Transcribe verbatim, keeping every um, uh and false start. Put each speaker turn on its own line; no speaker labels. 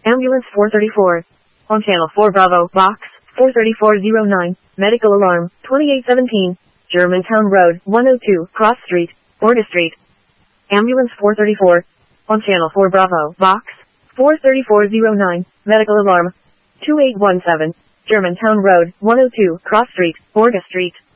Ambulance four thirty-four. On channel four Bravo, box four three four zero nine, medical alarm, twenty-eight seventeen, Germantown Road, one oh two, Cross Street, Borga Street. Ambulance four thirty-four. On channel four Bravo, box four three four zero nine, medical alarm, two eight one seven, Germantown Road, one oh two, Cross Street, Borga Street.